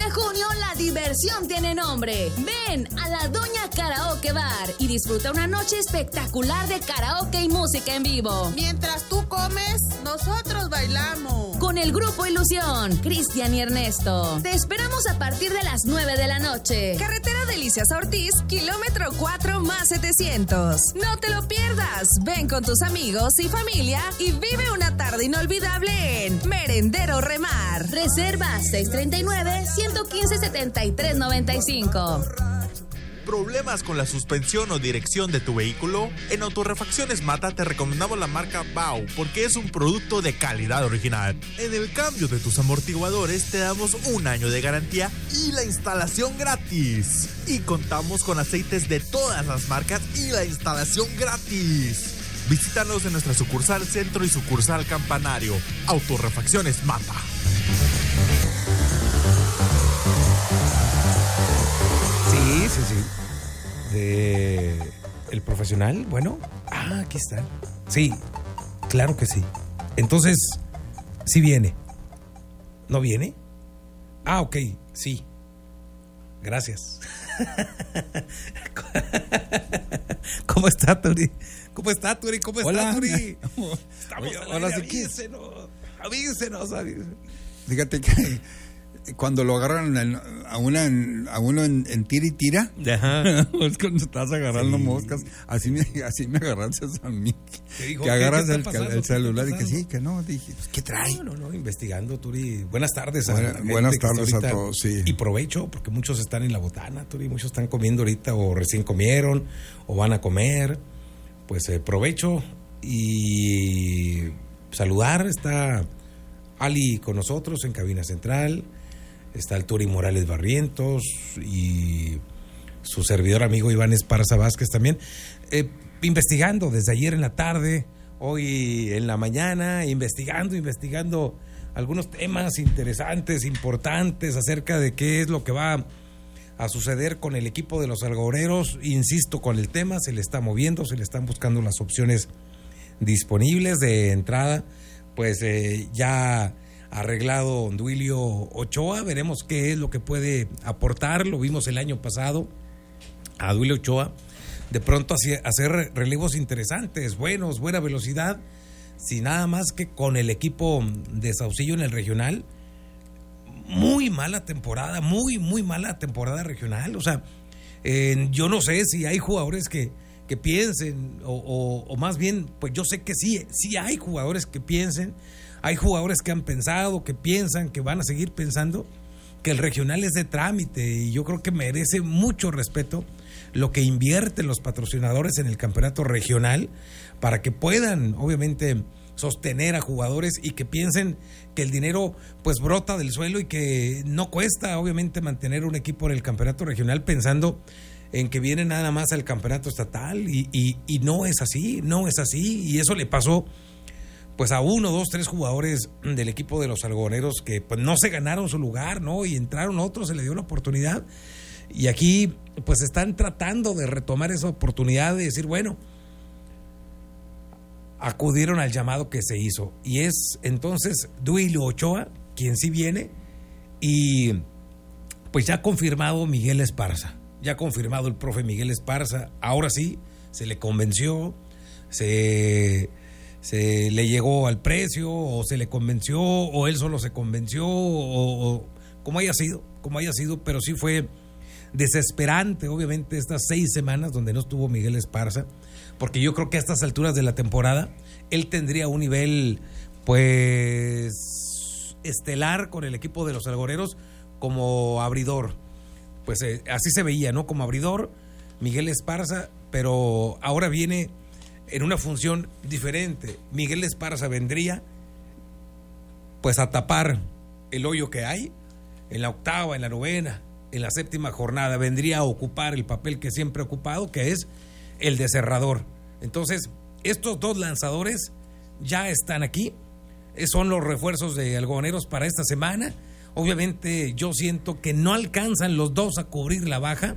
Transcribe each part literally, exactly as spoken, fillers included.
de junio la diversión tiene nombre. Ven a la Doña Karaoke Bar y disfruta una noche espectacular de karaoke y música en vivo. Mientras tú comes, nosotros bailamos. Con el Grupo Ilusión, Cristian y Ernesto. Te esperamos a partir de las nueve de la noche. Carretera Delicias Ortiz, kilómetro cuatro más setecientos. No te lo pierdas. Ven con tus amigos y familia y vive una tarde inolvidable en Merendero Remar. Reserva seis tres nueve, uno uno cinco, siete tres nueve cinco. ¿Problemas con la suspensión o dirección de tu vehículo? En Autorrefacciones Mata te recomendamos la marca Bau porque es un producto de calidad original. En el cambio de tus amortiguadores te damos un año de garantía y la instalación gratis. Y contamos con aceites de todas las marcas y la instalación gratis. Visítanos en nuestra sucursal Centro y sucursal Campanario. Autorrefacciones Mata. Sí, sí, sí. De el profesional, bueno, ah, aquí está. Sí, claro que sí. Entonces, sí viene. ¿No viene? Ah, ok, sí. Gracias. ¿Cómo está, Turi? ¿Cómo está, Turi? ¿Cómo está, Hola. Turi? Estamos Oye, al ahora aire, sí que- avísenos, avísenos, avísenos. Fíjate que cuando lo agarran en- a, una, en- a uno en, en tira y tira, Ajá. es cuando estás agarrando Sí. moscas, así me, así me agarraste a mí. ¿Qué dijo? Que ¿Qué- agarras qué está el, pasando? el ¿Qué está celular y que pasando? sí, que no. Dije, pues, ¿qué trae? No, no, no, investigando, Turi. Buenas tardes. A Buena- la gente buenas que está tardes a ahorita. todos, sí. Y provecho, porque muchos están en la botana, Turi. Muchos están comiendo ahorita o recién comieron o van a comer. Pues eh, provecho y saludar. Está Ali con nosotros en Cabina Central. Está el Turi Morales Barrientos y su servidor amigo Iván Esparza Vázquez también. Eh, investigando desde ayer en la tarde, hoy en la mañana, investigando, investigando algunos temas interesantes, importantes acerca de qué es lo que va a suceder con el equipo de los algodoneros. Insisto con el tema, se le está moviendo, se le están buscando las opciones disponibles de entrada. Pues eh, ya arreglado Duilio Ochoa, veremos qué es lo que puede aportar. Lo vimos el año pasado a Duilio Ochoa de pronto hacia- hacer relevos interesantes, buenos, buena velocidad, sin nada más que con el equipo de Saucillo en el regional. Muy mala temporada, muy, muy mala temporada regional. O sea, eh, yo no sé si hay jugadores que, que piensen, o, o, o más bien, pues yo sé que sí, sí hay jugadores que piensen, hay jugadores que han pensado, que piensan, que van a seguir pensando, que el regional es de trámite, y yo creo que merece mucho respeto lo que invierten los patrocinadores en el campeonato regional para que puedan, obviamente, sostener a jugadores y que piensen que el dinero pues brota del suelo y que no cuesta obviamente mantener un equipo en el campeonato regional pensando en que viene nada más al campeonato estatal y, y, y no es así, no es así, y eso le pasó pues a uno, dos, tres jugadores del equipo de los algodoneros que pues no se ganaron su lugar, ¿no? Y entraron otros, se le dio la oportunidad, y aquí pues están tratando de retomar esa oportunidad de decir, bueno, acudieron al llamado que se hizo, y es entonces Duilio Ochoa quien sí viene, y pues ya confirmado Miguel Esparza, ya confirmado el profe Miguel Esparza, ahora sí, se le convenció, se, se le llegó al precio, o se le convenció, o él solo se convenció, o, o como haya sido, como haya sido, pero sí fue desesperante, obviamente, estas seis semanas donde no estuvo Miguel Esparza, porque yo creo que a estas alturas de la temporada él tendría un nivel pues estelar con el equipo de los algodoneros como abridor, pues eh, así se veía, ¿no? Como abridor Miguel Esparza, pero ahora viene en una función diferente. Miguel Esparza vendría pues a tapar el hoyo que hay en la octava, en la novena, en la séptima jornada, vendría a ocupar el papel que siempre ha ocupado, que es el de cerrador. Entonces, estos dos lanzadores ya están aquí, son los refuerzos de algodoneros para esta semana. Obviamente yo siento que no alcanzan los dos a cubrir la baja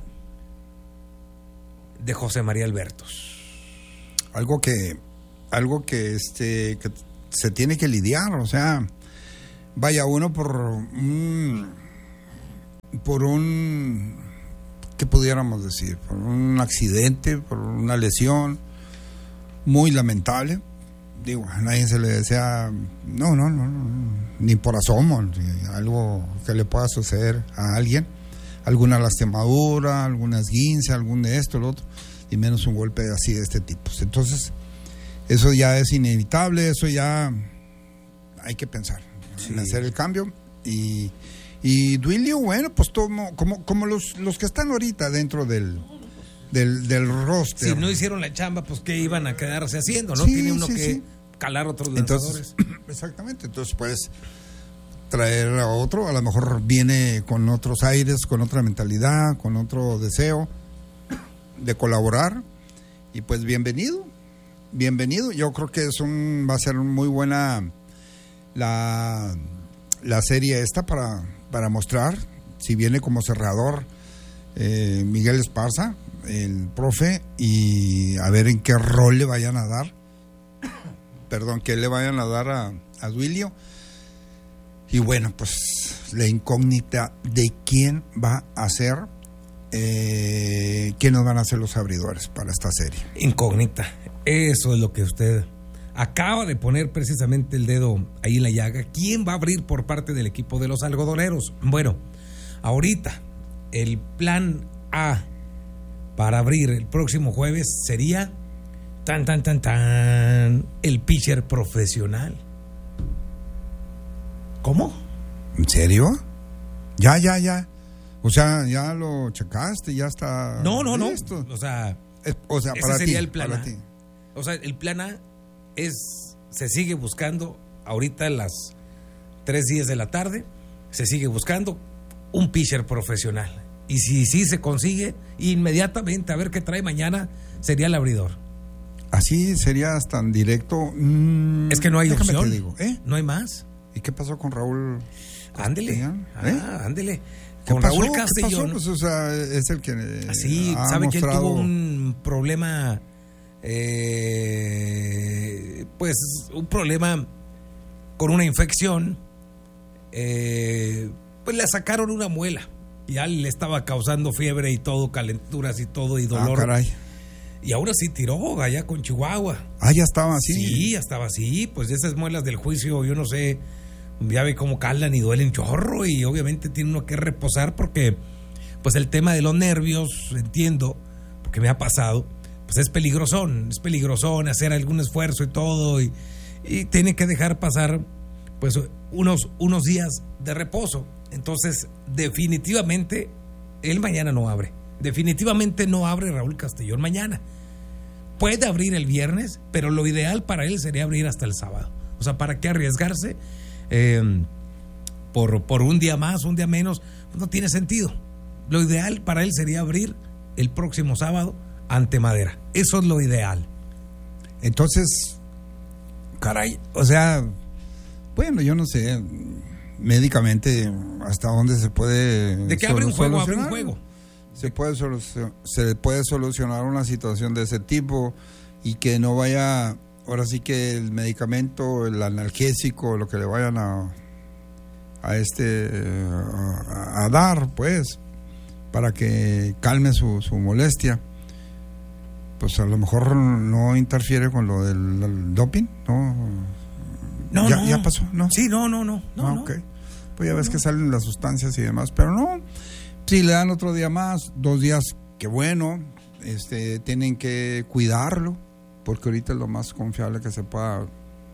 de José María Albertos. Algo que, algo que este que se tiene que lidiar, o sea, vaya uno por un por un, ¿qué pudiéramos decir? Por un accidente, por una lesión muy lamentable. Digo, a nadie se le desea, no, no, no, no, ni por asomo, algo que le pueda suceder a alguien, alguna lastimadura, alguna esguince, algún de esto, lo otro, y menos un golpe así de este tipo. Entonces, eso ya es inevitable, eso ya hay que pensar sí. en hacer el cambio. Y, y Duilio, bueno, pues como, como, como los, los que están ahorita dentro del... Del, del roster. Si no hicieron la chamba, pues qué iban a quedarse haciendo, ¿no? Sí, Tiene uno sí, que sí. calar otros Entonces, lanzadores. Exactamente, entonces puedes traer a otro, a lo mejor viene con otros aires, con otra mentalidad, con otro deseo de colaborar, y pues bienvenido, bienvenido. Yo creo que es un, va a ser muy buena la, la serie esta para, para mostrar, si viene como cerrador eh, Miguel Esparza, el profe, y a ver en qué rol le vayan a dar, perdón, que le vayan a dar a, a Duilio. Y bueno, pues la incógnita de quién va a ser, eh, quiénes van a ser los abridores para esta serie. Incógnita, eso es lo que usted acaba de poner precisamente el dedo ahí en la llaga. ¿Quién va a abrir por parte del equipo de los algodoneros? Bueno, ahorita el plan A para abrir el próximo jueves sería tan tan tan tan el pitcher profesional. ¿Cómo? ¿En serio? Ya, ya, ya. O sea, ya lo checaste, ya está. No, no, listo. no. O sea, es, o sea, ese para sería ti, el plan para A. ti. O sea, el plan A es, se sigue buscando ahorita a las tres días de la tarde, se sigue buscando un pitcher profesional. Y si sí se consigue, inmediatamente a ver qué trae mañana, sería el abridor. Así serías tan directo. Mm, es que no hay opción. Te digo, ¿eh? No hay más. ¿Y qué pasó con Raúl? Ándele. ¿Eh? Ah, ándele. Con Con Raúl pasó? Castellón. Pues, o sea, es el que. Así, ha sabe mostrado... que él tuvo un problema. Eh, pues un problema con una infección. Eh, pues le sacaron una muela. Ya le estaba causando fiebre y todo, calenturas y todo, y dolor. Ah, caray. Y ahora sí tiró allá con Chihuahua. Ah, ya estaba así. Sí, ya estaba así. Pues esas muelas del juicio, yo no sé, ya ve cómo calan y duelen chorro, y obviamente tiene uno que reposar porque, pues el tema de los nervios, entiendo, porque me ha pasado, pues es peligrosón, es peligrosón hacer algún esfuerzo y todo, y, y tiene que dejar pasar, pues, unos, unos días de reposo. Entonces, definitivamente, él mañana no abre. Definitivamente no abre Raúl Castellón mañana. Puede abrir el viernes, pero lo ideal para él sería abrir hasta el sábado. O sea, ¿para qué arriesgarse eh, por, por un día más, un día menos? Pues no tiene sentido. Lo ideal para él sería abrir el próximo sábado ante Madera. Eso es lo ideal. Entonces, caray, o sea, bueno, yo no sé médicamente hasta dónde se puede. ¿De qué abre un juego? Abre un juego. Se puede, solucion- se puede solucionar una situación de ese tipo y que no vaya, ahora sí que el medicamento, el analgésico, lo que le vayan a a este a, a dar, pues, para que calme su, su molestia, pues a lo mejor no interfiere con lo del, del doping, ¿no? No, ya, no. ya pasó, ¿no? Sí, no, no, no. no, ah, no. okay. Pues ya ves no. que salen las sustancias y demás, pero no. Si le dan otro día más, dos días, qué bueno. Este, tienen que cuidarlo, porque ahorita es lo más confiable que se pueda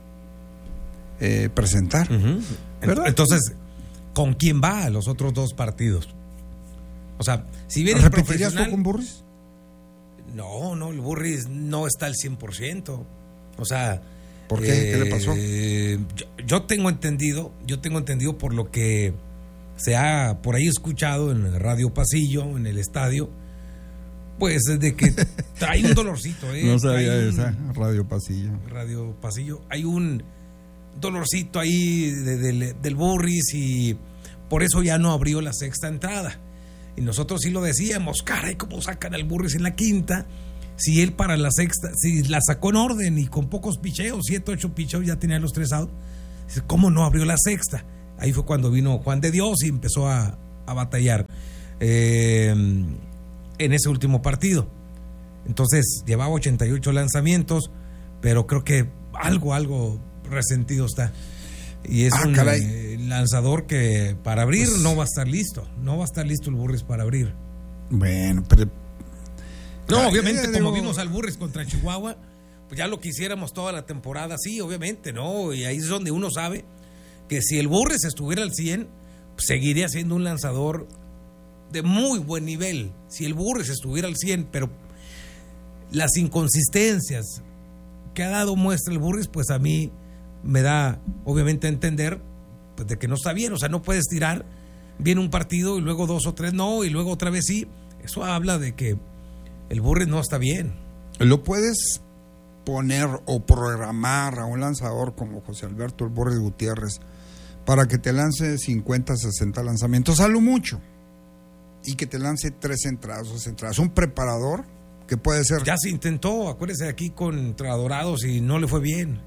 eh, presentar. Uh-huh. ¿Verdad? Entonces, ¿con quién va a los otros dos partidos? O sea, si viene el ¿Repetirías profesional... tú con Burris? No, no, el Burris no está al cien por ciento. O sea... ¿Por qué? Eh, ¿Qué le pasó? Yo, yo tengo entendido, yo tengo entendido por lo que se ha por ahí escuchado en el Radio Pasillo, en el estadio, pues de que trae un dolorcito. ¿eh? No sabía Trae un- esa, Radio Pasillo. Radio Pasillo, hay un dolorcito ahí de- de- del Burris, y por eso ya no abrió la sexta entrada. Y nosotros sí lo decíamos, caray, cómo sacan al Burris en la quinta, si él para la sexta, si la sacó en orden y con pocos picheos, siete, ocho picheos, ya tenía los tres outs, ¿cómo no abrió la sexta? Ahí fue cuando vino Juan de Dios y empezó a, a batallar eh, en ese último partido. Entonces llevaba ochenta y ocho lanzamientos, pero creo que algo, algo resentido está. Y es ah, un eh, lanzador que para abrir pues, no va a estar listo. No va a estar listo el Burris para abrir. Bueno, pero... No, obviamente, eh, como digo... vimos al Burris contra Chihuahua, pues ya lo quisiéramos toda la temporada, sí, obviamente, ¿no? Y ahí es donde uno sabe que si el Burris estuviera al cien, pues seguiría siendo un lanzador de muy buen nivel. Si el Burris estuviera al cien, pero las inconsistencias que ha dado muestra el Burris, pues a mí me da obviamente a entender pues de que no está bien. O sea, no puedes tirar bien un partido y luego dos o tres no, y luego otra vez sí. Eso habla de que el Burris no está bien. Lo puedes poner o programar a un lanzador como José Alberto el Burris Gutiérrez para que te lance cincuenta, sesenta lanzamientos a lo mucho, y que te lance tres entradas, dos entradas. Un preparador que puede ser... Ya se intentó, acuérdese, aquí contra Dorados y no le fue bien.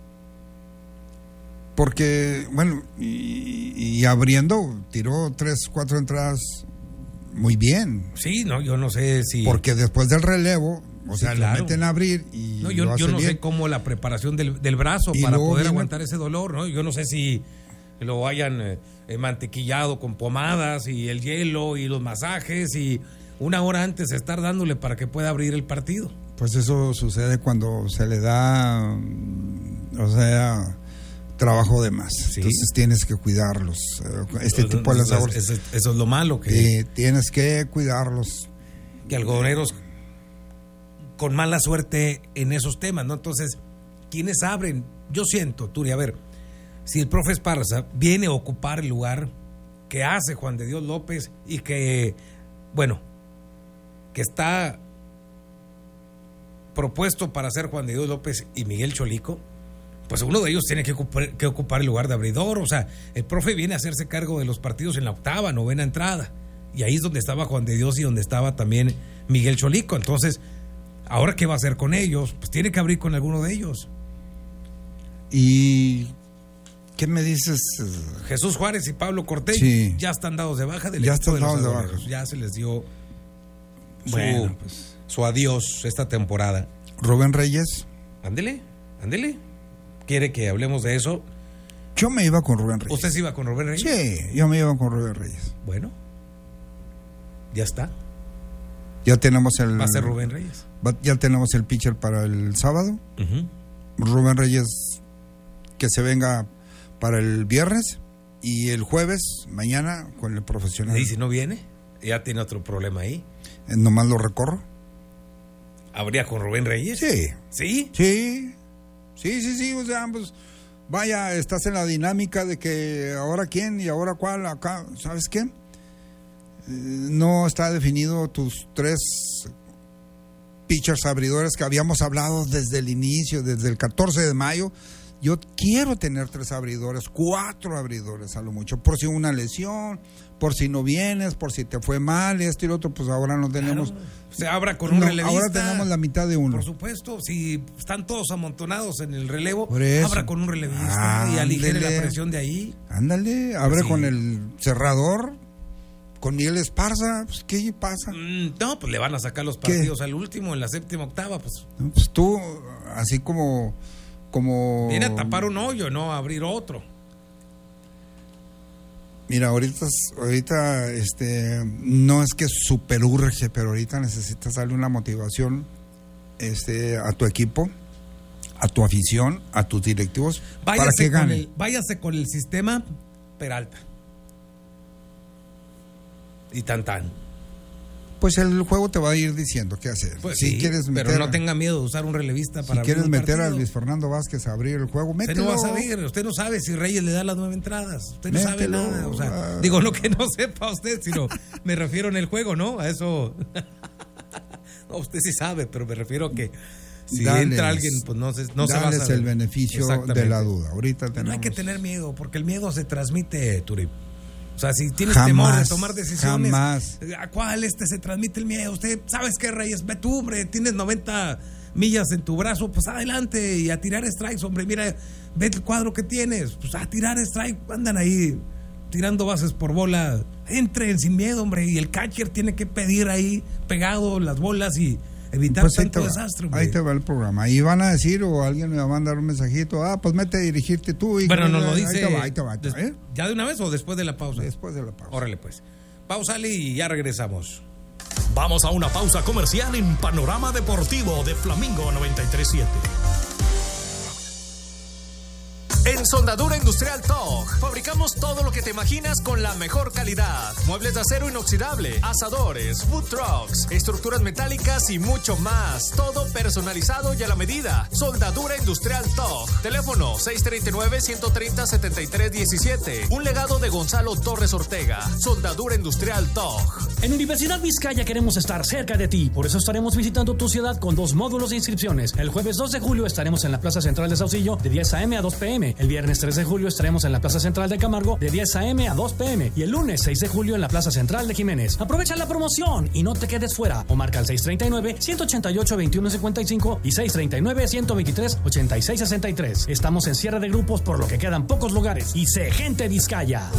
Porque, bueno, y, y abriendo, tiró tres, cuatro entradas muy bien. Sí, no, yo no sé si... Porque después del relevo, o sí, sea, claro. lo meten a abrir y no, yo, lo hace yo no bien. sé cómo la preparación del, del brazo y para poder viene... aguantar ese dolor, ¿no? Yo no sé si lo hayan eh, mantequillado con pomadas y el hielo y los masajes y una hora antes estar dándole para que pueda abrir el partido. Pues eso sucede cuando se le da, o sea... trabajo de más, ¿sí? Entonces tienes que cuidarlos. Este Entonces, tipo de lanzadores. Eso, eso es lo malo que eh, tienes que cuidarlos. Que algodoneros con mala suerte en esos temas, ¿no? Entonces, ¿quiénes abren? Yo siento, Turi, a ver, si el profe Esparza viene a ocupar el lugar que hace Juan de Dios López y que, bueno, que está propuesto para ser Juan de Dios López y Miguel Cholico, pues uno de ellos tiene que ocupar, que ocupar el lugar de abridor. O sea, el profe viene a hacerse cargo de los partidos en la octava, novena entrada, y ahí es donde estaba Juan de Dios y donde estaba también Miguel Cholico. Entonces, ¿ahora qué va a hacer con ellos? Pues tiene que abrir con alguno de ellos. ¿Y qué me dices? Jesús Juárez y Pablo Cortés sí. ya están dados de baja del ya equipo están de los dados de baja. Ya se les dio su, bueno, pues. su adiós esta temporada. Rubén Reyes. Ándele, ándele. ¿Quiere que hablemos de eso? Yo me iba con Rubén Reyes. ¿Usted se iba con Rubén Reyes? Sí, yo me iba con Rubén Reyes. Bueno, ya está. Ya tenemos el... ¿Va a ser Rubén Reyes? Ya tenemos el pitcher para el sábado. Uh-huh. Rubén Reyes, que se venga para el viernes, y el jueves, mañana, con el profesional. ¿Y si no viene? Ya tiene otro problema ahí. Eh, ¿Nomás lo recorro? ¿Habría con Rubén Reyes? Sí. ¿Sí? Sí. Sí, sí, sí, o sea, pues vaya, estás en la dinámica de que ahora quién y ahora cuál, acá, ¿sabes qué? Eh, no está definido tus tres pitchers abridores que habíamos hablado desde el inicio, desde el catorce de mayo. Yo quiero tener tres abridores, cuatro abridores a lo mucho, por si una lesión, por si no vienes, por si te fue mal, esto y lo otro, pues ahora no tenemos... Claro. Se abra con un no, relevista. Ahora tenemos la mitad de uno. Por supuesto, si están todos amontonados en el relevo, eso, abra con un relevista ándale, y aligere la presión de ahí. Ándale, abre sí. con el cerrador, con Miguel Esparza, pues ¿qué pasa? Mm, no, pues le van a sacar los partidos ¿Qué? al último, en la séptima, octava, pues. No, pues tú, así como... como viene a tapar un hoyo, no a abrir otro. Mira, ahorita, ahorita este, no es que super urge, pero ahorita necesitas darle una motivación este, a tu equipo, a tu afición, a tus directivos, váyase para que con ganen. El, váyase con el sistema Peralta. Y tan tan. Pues el juego te va a ir diciendo qué hacer. Pues si sí, quieres meter, pero no tenga miedo de usar un relevista para si quieres abrir un meter partido. a Luis Fernando Vázquez a abrir el juego, mételo. Usted no va a saber, usted no sabe si Reyes le da las nueve entradas, usted no mételo. sabe nada, o sea, digo, no que no sepa usted, sino me refiero en el juego, ¿no? A eso, no, usted sí sabe, pero me refiero a que si dales, entra alguien, pues no se, no se va a saber. el beneficio de la duda. Ahorita tenemos... No hay que tener miedo, porque el miedo se transmite, Turi. O sea, si tienes jamás, temor de tomar decisiones, jamás. ¿a cuál este se transmite el miedo? Usted, ¿sabes qué, Reyes? Ve tú, hombre, tienes noventa millas en tu brazo, pues adelante y a tirar strikes, hombre, mira, ve el cuadro que tienes, pues a tirar strike, andan ahí tirando bases por bola, entren sin miedo, hombre, y el catcher tiene que pedir ahí pegado las bolas y evitar pues tanto ahí te desastre, va, hombre. ahí te va el programa. Y van a decir, o alguien me va a mandar un mensajito, ah, pues mete a dirigirte tú. Y Bueno, nos lo ahí dice. te va, ahí te va, ahí te va, ¿eh? ¿Ya de una vez o después de la pausa? Después de la pausa. Órale, pues. Pausa, Ali, y ya regresamos. Vamos a una pausa comercial en Panorama Deportivo de Flamingo noventa y tres punto siete. En Soldadura Industrial T O G fabricamos todo lo que te imaginas con la mejor calidad. Muebles de acero inoxidable, asadores, food trucks, estructuras metálicas y mucho más. Todo personalizado y a la medida. Soldadura Industrial T O G. Teléfono seis tres nueve, uno tres cero, siete tres uno siete. Un legado de Gonzalo Torres Ortega. Soldadura Industrial T O G. En Universidad Vizcaya queremos estar cerca de ti. Por eso estaremos visitando tu ciudad con dos módulos de inscripciones. El jueves dos de julio estaremos en la Plaza Central de Saucillo de diez a eme a dos pe eme. El viernes tres de julio estaremos en la Plaza Central de Camargo de diez a eme a dos pe eme. Y el lunes seis de julio en la Plaza Central de Jiménez. Aprovecha la promoción y no te quedes fuera. O marca al seis tres nueve, uno ocho ocho, dos uno cinco cinco y seis tres nueve, uno dos tres, ocho seis seis tres. Estamos en cierre de grupos por lo que quedan pocos lugares. Y sé gente Vizcaya.